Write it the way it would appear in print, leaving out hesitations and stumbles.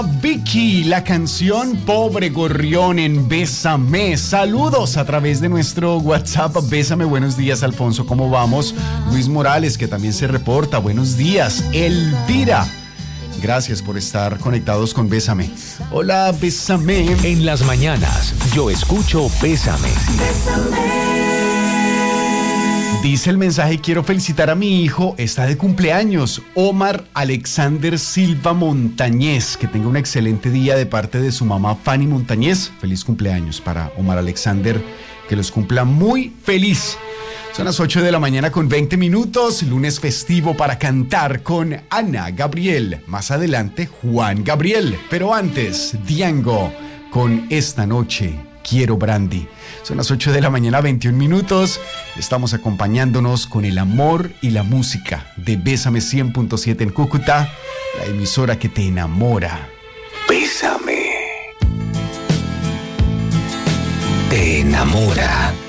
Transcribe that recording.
Vicky, la canción Pobre Gorrión en Bésame. Saludos a través de nuestro WhatsApp. Bésame, buenos días, Alfonso, ¿cómo vamos? Luis Morales, que también se reporta, buenos días. Elvira, gracias por estar conectados con Bésame. Hola, Bésame. En las mañanas, yo escucho Bésame. Dice el mensaje, quiero felicitar a mi hijo, está de cumpleaños, Omar Alexander Silva Montañez, que tenga un excelente día de parte de su mamá Fanny Montañez. Feliz cumpleaños para Omar Alexander, que los cumpla muy feliz. Son las 8 de la mañana con 20 minutos, lunes festivo para cantar con Ana Gabriel. Más adelante, Juan Gabriel, pero antes, Diango con Esta Noche Quiero Brandy. Son las 8 de la mañana, 21 minutos. Estamos acompañándonos con el amor y la música de Bésame 100.7 en Cúcuta, la emisora que te enamora. Bésame. Te enamora.